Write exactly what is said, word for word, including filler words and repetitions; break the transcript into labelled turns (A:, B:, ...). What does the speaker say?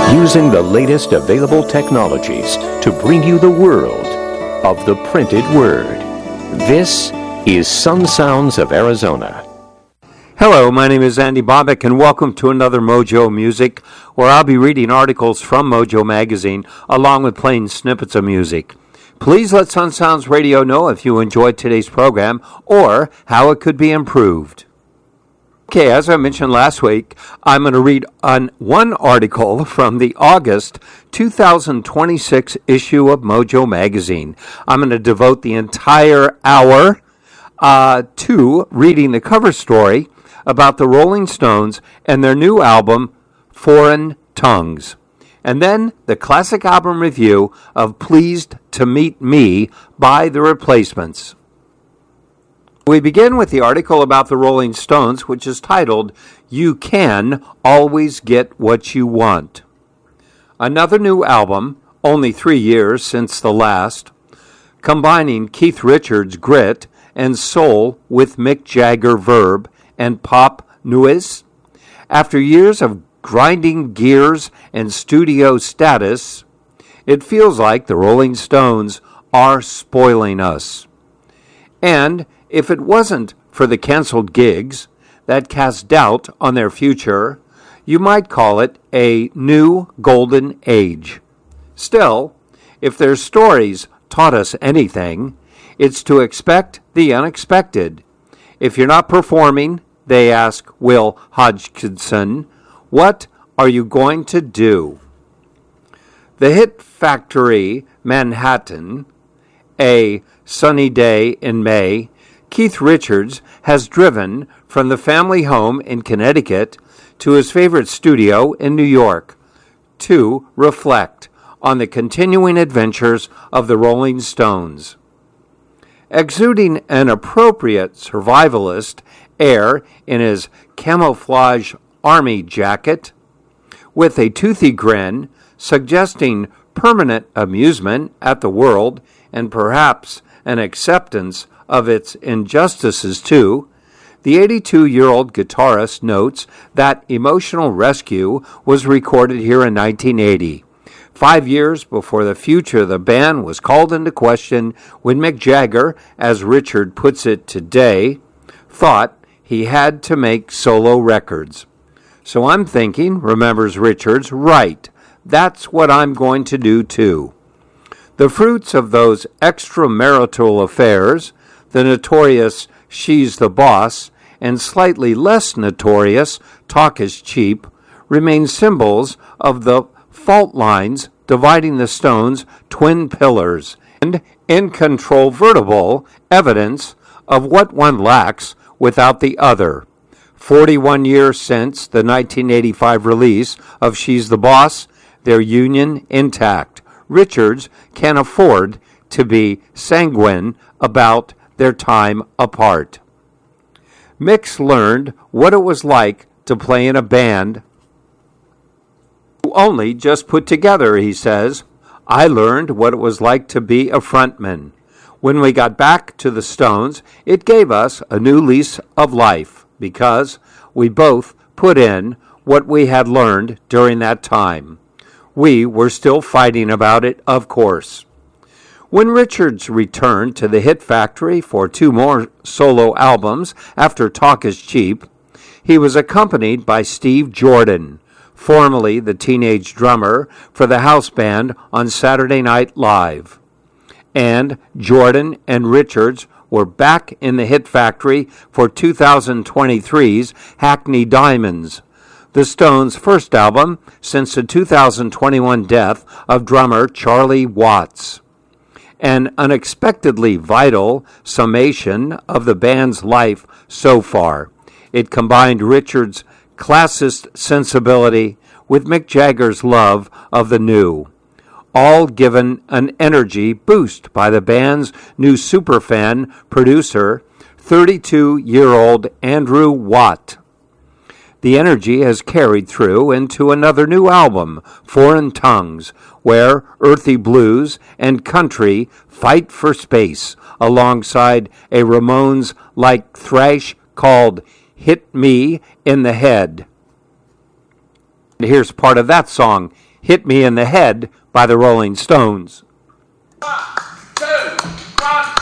A: using the latest available technologies to bring you the world of the printed word. This is Sun Sounds of Arizona.
B: Hello, my name is Andy Bobbick, and welcome to another Mojo Music, where I'll be reading articles from Mojo Magazine, along with playing snippets of music. Please let Sun Sounds Radio know if you enjoyed today's program or how it could be improved. Okay, as I mentioned last week, I'm going to read on one article from the August two thousand twenty-six issue of Mojo Magazine. I'm going to devote the entire hour uh, to reading the cover story about the Rolling Stones and their new album, Foreign Tongues. And then the classic album review of Pleased to Meet Me by The Replacements. We begin with the article about the Rolling Stones, which is titled, You Can Always Get What You Want. Another new album, only three years since the last, combining Keith Richards' grit and soul with Mick Jagger verb and pop noise. After years of grinding gears and studio status, it feels like the Rolling Stones are spoiling us. And if it wasn't for the canceled gigs that cast doubt on their future, you might call it a new golden age. Still, if their stories taught us anything, it's to expect the unexpected. If you're not performing, they ask Will Hodgkinson, what are you going to do? The Hit Factory, Manhattan, a sunny day in May, Keith Richards has driven from the family home in Connecticut to his favorite studio in New York to reflect on the continuing adventures of the Rolling Stones. Exuding an appropriate survivalist air in his camouflage army jacket, with a toothy grin suggesting permanent amusement at the world and perhaps an acceptance of its injustices too, the eighty-two-year-old guitarist notes that Emotional Rescue was recorded here in nineteen eighty, five years before the future of the band was called into question when Mick Jagger, as Richard puts it today, thought he had to make solo records. So I'm thinking, remembers Richards, right, that's what I'm going to do too. The fruits of those extramarital affairs, the notorious She's the Boss, and slightly less notorious Talk is Cheap, remain symbols of the fault lines dividing the Stones' twin pillars, and incontrovertible evidence of what one lacks without the other. Forty-one years since the nineteen eighty-five release of She's the Boss, their union intact. Richards can afford to be sanguine about their time apart. Mick's learned what it was like to play in a band who only just put together, he says. I learned what it was like to be a frontman. When we got back to the Stones, it gave us a new lease of life because we both put in what we had learned during that time. We were still fighting about it, of course. When Richards returned to the Hit Factory for two more solo albums after Talk is Cheap, he was accompanied by Steve Jordan, formerly the teenage drummer for the house band on Saturday Night Live. And Jordan and Richards were back in the Hit Factory for two thousand twenty-three's Hackney Diamonds, the Stones' first album since the two thousand twenty-one death of drummer Charlie Watts. An unexpectedly vital summation of the band's life so far. It combined Richards' classist sensibility with Mick Jagger's love of the new, all given an energy boost by the band's new superfan producer, thirty-two-year-old Andrew Watt. The energy has carried through into another new album, Foreign Tongues, where earthy blues and country fight for space alongside a Ramones-like thrash called Hit Me in the Head. And here's part of that song, Hit Me in the Head by the Rolling Stones.